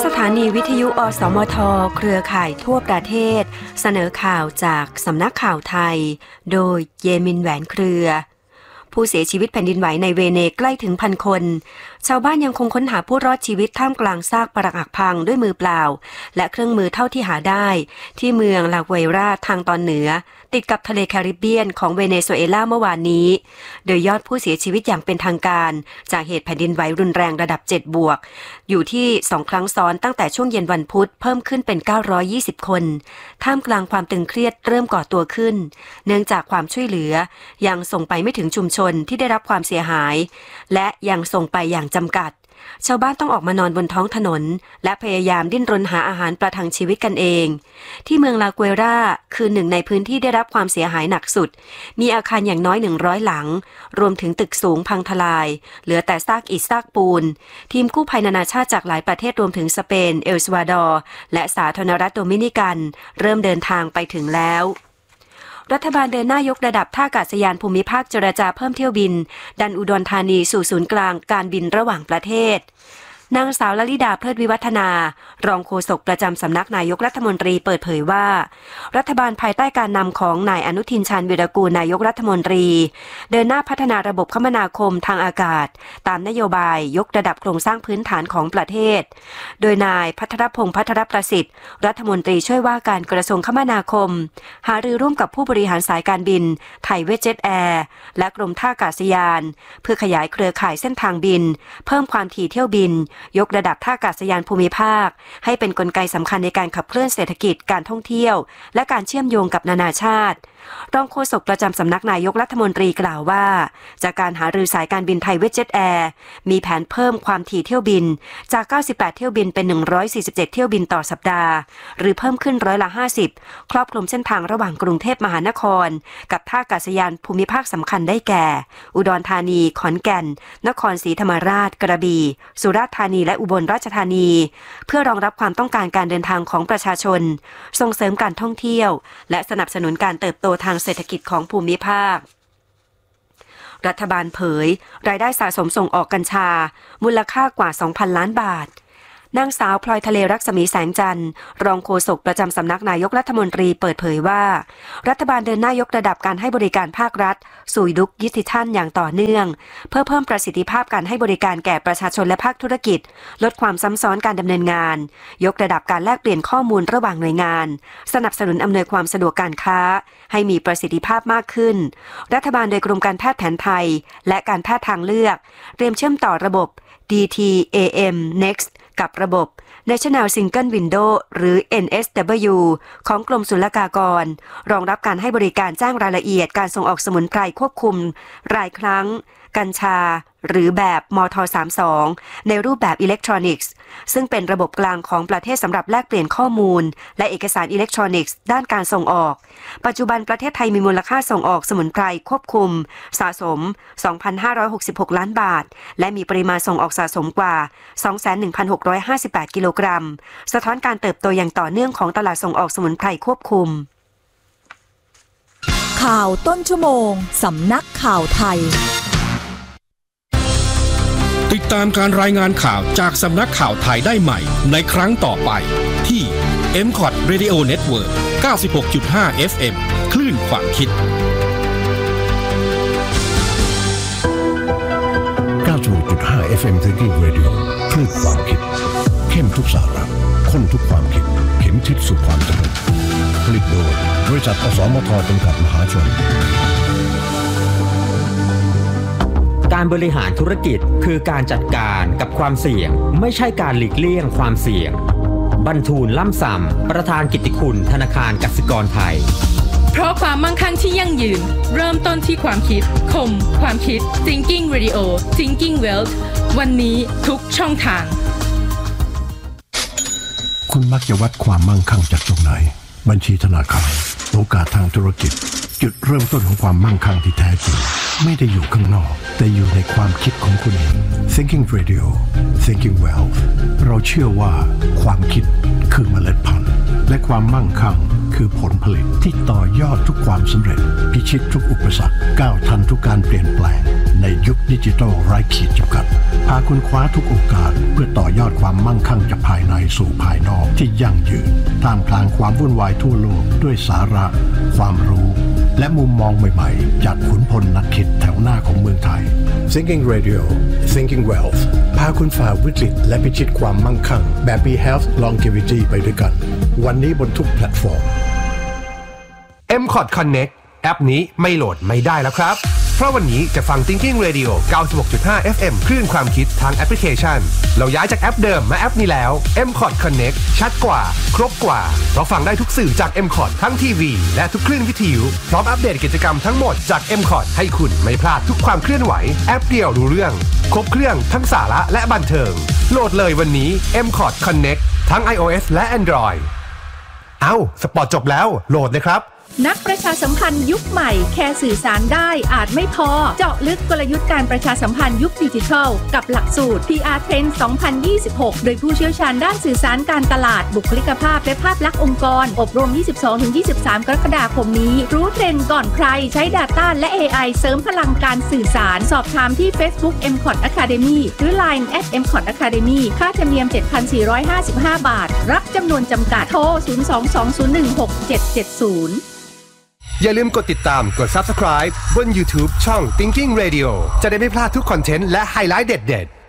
สถานีวิทยุอสมทเครือข่ายทั่วประเทศเสนอข่าวจากสำนักข่าวไทยโดยเยมินแหวนเครือผู้เสียชีวิตแผ่นดินไหวในเวเนใกล้ถึง1,000 คนชาวบ้านยังคงค้นหาผู้รอดชีวิตท่ามกลางซากปรักหักพังด้วยมือเปล่าและเครื่องมือเท่าที่หาได้ที่เมืองลาเวราทางตอนเหนือติดกับทะเลแคริบเบียนของเวเนซุเอลาเมื่อวานนี้โดยยอดผู้เสียชีวิตอย่างเป็นทางการจากเหตุแผ่นดินไหวรุนแรงระดับ7 บวกอยู่ที่2 ครั้งซ้อนตั้งแต่ช่วงเย็นวันพุธเพิ่มขึ้นเป็น920 คนท่ามกลางความตึงเครียดเริ่มก่อตัวขึ้นเนื่องจากความช่วยเหลือยังส่งไปไม่ถึงชุมชนที่ได้รับความเสียหายและยังส่งไปอย่างจำกัดชาวบ้านต้องออกมานอนบนท้องถนนและพยายามดิ้นรนหาอาหารประทังชีวิตกันเองที่เมืองลาเกวราคือหนึ่งในพื้นที่ได้รับความเสียหายหนักสุดมีอาคารอย่างน้อย100 หลังรวมถึงตึกสูงพังทลายเหลือแต่ซากอิฐซากปูนทีมกู้ภัยนานาชาติจากหลายประเทศรวมถึงสเปนเอลซัลวาดอร์และสาธารณรัฐโดมินิกันเริ่มเดินทางไปถึงแล้วรัฐบาลเดินหน้ายกระดับท่าอากาศยานภูมิภาคเจรจาเพิ่มเที่ยวบินดันอุดรธานีสู่ศูนย์กลางการบินระหว่างประเทศนางสาวลลิดาเพลิดวิวัฒนารองโฆษกประจำสำนักนายกรัฐมนตรีเปิดเผยว่ารัฐบาลภายใต้การนำของนายอนุทินชาญวีรกูลนายกรัฐมนตรีเดินหน้าพัฒนาระบบคมนาคมทางอากาศตามนโยบายยกระดับโครงสร้างพื้นฐานของประเทศโดยนายภัทรพงษ์ภัทรประสิทธิ์รัฐมนตรีช่วยว่าการกระทรวงคมนาคมหารือร่วมกับผู้บริหารสายการบินไทยเวสเจ็ตแอร์และกรมท่าอากาศยานเพื่อขยายเครือข่ายเส้นทางบินเพิ่มความถี่เที่ยวบินยกระดับท่าอากาศยานภูมิภาคให้เป็นกลไกสำคัญในการขับเคลื่อนเศรษฐกิจการท่องเที่ยวและการเชื่อมโยงกับนานาชาติรองโฆษกประจำสำนักนายกรัฐมนตรีกล่าวว่าจากการหารือสายการบินไทยเวสเจ็ตแอร์มีแผนเพิ่มความถี่เที่ยวบินจาก98เที่ยวบินเป็น147เที่ยวบินต่อสัปดาห์หรือเพิ่มขึ้น50%ครอบคลุมเส้นทางระหว่างกรุงเทพมหานครกับท่าอากาศยานภูมิภาคสำคัญได้แก่อุดรธานีขอนแก่นนครศรีธรรมราชกระบี่สุราษฎร์ธานีและอุบลราชธานีเพื่อรองรับความต้องการการเดินทางของประชาชนส่งเสริมการท่องเที่ยวและสนับสนุนการเติบโตทางเศรษฐกิจของภูมิภาครัฐบาลเผยรายได้สะสมส่งออกกัญชามูลค่ากว่า 2,000 ล้านบาทนางสาวพลอยทะเลรัศมีแสงจันทร์รองโฆษกประจำสำนักนายกรัฐมนตรีเปิดเผยว่ารัฐบาลเดินหน้ายกระดับการให้บริการภาครัฐสู่ยุคดิจิทัลอย่างต่อเนื่องเพื่อเพิ่มประสิทธิภาพการให้บริการแก่ประชาชนและภาคธุรกิจลดความซ้ำซ้อนการดำเนินงานยกระดับการแลกเปลี่ยนข้อมูลระหว่างหน่วยงานสนับสนุนอำนวยความสะดวกการค้าให้มีประสิทธิภาพมากขึ้นรัฐบาลโดยกรมการแพทย์แผนไทยและการแพทย์ทางเลือกเตรียมเชื่อมต่อระบบ DTAM Next กับระบบ National Single Window หรือ NSW ของกรมศุลกากรรองรับการให้บริการแจ้งรายละเอียดการส่งออกสมุนไพรควบคุมรายครั้งกัญชาหรือแบบมท32ในรูปแบบอิเล็กทรอนิกส์ซึ่งเป็นระบบกลางของประเทศสำหรับแลกเปลี่ยนข้อมูลและเอกสารอิเล็กทรอนิกส์ด้านการส่งออกปัจจุบันประเทศไทยมีมูลค่าส่งออกสมุนไพรควบคุมสะสม 2,566 ล้านบาทและมีปริมาณส่งออกสะสมกว่า 21,658 กิโลกรัมสะท้อนการเติบโตอย่างต่อเนื่องของตลาดส่งออกสมุนไพรควบคุมข่าวต้นชั่วโมงสำนักข่าวไทยติดตามการรายงานข่าวจากสำนักข่าวไทยได้ใหม่ในครั้งต่อไปที่ MCOT Radio Network 96.5 FM คลื่นความคิด 96.5 FM Thinking Radio คลื่นความคิดเข้มทุกสาระข้นทุกความคิดเข็มทิศสู่ความเจริญผลิตโดยบริษัทอสมทจำกัดมหาชนการบริหารธุรกิจคือการจัดการกับความเสี่ยงไม่ใช่การหลีกเลี่ยงความเสี่ยงบรรทูลล่ำซำประธานกิตติคุณธนาคารกสิกรไทยเพราะความมั่งคั่งที่ยั่งยืนเริ่มต้นที่ความคิดคมความคิด Thinking Radio Thinking Wealth วันนี้ทุกช่องทางคุณมักจะวัดความมั่งคั่งจากตรงไหนบัญชีธนาคารโอกาสทางธุรกิจจุดเริ่มต้นของความมั่งคั่งที่แท้จริงไม่ได้อยู่ข้างนอกแต่อยู่ในความคิดของคุณเอง Thinking Radio Thinking Wealth เราเชื่อว่าความคิดคือเมล็ดพันธุ์และความมั่งคั่งคือผลผลิตที่ต่อยอดทุกความสำเร็จพิชิตทุกอุปสรรคก้าวทันทุกการเปลี่ยนแปลงในยุคดิจิทัลไร้ขีดจำกัดพาคุณคว้าทุกโอกาสเพื่อต่อยอดความมั่งคั่งจากภายในสู่ภายนอกที่ยั่งยืนท่ามกลางความวุ่นวายทั่วโลกด้วยสาระความรู้และมุมมองใหม่ๆจากขุนพลนักคิดแถวหน้าของเมืองไทย Thinking Radio Thinking Wealth พาคุณฝ่าวิกฤตและพิชิตความมั่งคั่งแบบมี Health Longevity ไปด้วยกันวันนี้บนทุกแพลตฟอร์ม MCOT Connect แอปนี้ไม่โหลดไม่ได้แล้วครับเพราะวันนี้จะฟัง Thinking Radio 96.5 FM คลื่นความคิดทางแอปพลิเคชันเราย้ายจากแอปเดิมมาแอปนี้แล้ว MCOT Connect ชัดกว่าครบกว่าเพราะฟังได้ทุกสื่อจาก MCOT ทั้งทีวีและทุกคลื่นวิทยุพร้อมอัปเดตกิจกรรมทั้งหมดจาก MCOT ให้คุณไม่พลาดทุกความเคลื่อนไหวแอปเดียวรู้เรื่องครบเครื่องทั้งสาระและบันเทิงโหลดเลยวันนี้ MCOT Connect ทั้ง iOS และ Android สปอร์ตจบแล้วโหลดเลยครับนักประชาสัมพันธ์ยุคใหม่แค่สื่อสารได้อาจไม่พอเจาะลึกกลยุทธ์การประชาสัมพันธ์ยุคดิจิทัลกับหลักสูตร PR Trend 2026 โดยผู้เชี่ยวชาญด้านสื่อสารการตลาดบุคลิกภาพและภาพลักษณ์องค์กรอบรม 22-23 กรกฎาคมนี้รู้เทรนด์ก่อนใครใช้ Data และ AI เสริมพลังการสื่อสารสอบถามที่ Facebook MCOT Academy หรือ Line @MCOT Academy ค่าธรรมเนียม 7,455 บาทรับจำนวนจำกัดโทร 022-016-770 อย่าลืมกดติดตามกด Subscribe บน YouTube ช่อง Thinking Radio จะได้ไม่พลาดทุกคอนเทนต์และไฮไลท์เด็ด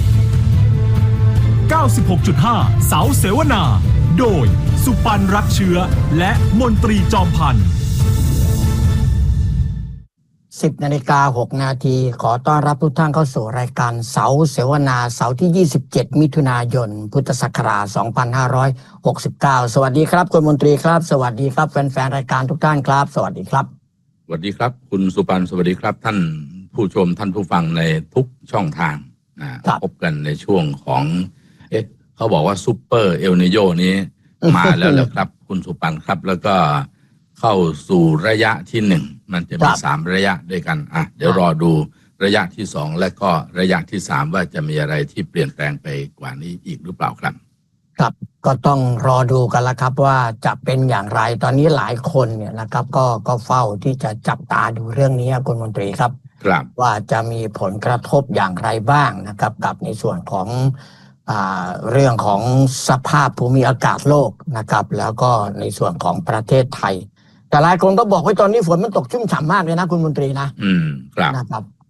ๆ 96.5 เสาเสวนาโดยสุปันรักเชื้อและมนตรีจอมพันธ์ 10:06 นาทีขอต้อนรับทุกท่านเข้าสู่รายการเสาเสวนาเสาร์ที่ 27 มิถุนายน พุทธศักราช 2569 สวัสดีครับคุณมนตรีครับสวัสดีครับแฟนๆรายการทุกท่านครับสวัสดีครับสวัสดีครับคุณสุปันสวัสดีครับท่านผู้ชมท่านผู้ฟังในทุกช่องทางพบกันในช่วงของเขาบอกว่าซุปเปอร์เอลนิโญนี้มาแล้วเหรอครับคุณสุปันครับแล้วก็เข้าสู่ระยะที่1มันจะมี3ระยะด้วยกันเดี๋ยวรอดูระยะที่2และก็ระยะที่3ว่าจะมีอะไรที่เปลี่ยนแปลงไปกว่านี้อีกหรือเปล่าครับครับก็ต้องรอดูกันละครับว่าจะเป็นอย่างไรตอนนี้หลายคนเนี่ยนะครับก็เฝ้าที่จะจับตาดูเรื่องนี้คุณมนตรีครับว่าจะมีผลกระทบอย่างไรบ้างนะครับกับในส่วนของเรื่องของสภาพภูมิอากาศโลกนะครับแล้วก็ในส่วนของประเทศไทยแต่หลายคนก็บอกว่าตอนนี้ฝนมันตกชุ่มฉ่ำมากเลยนะคุณมนตรีนะครับ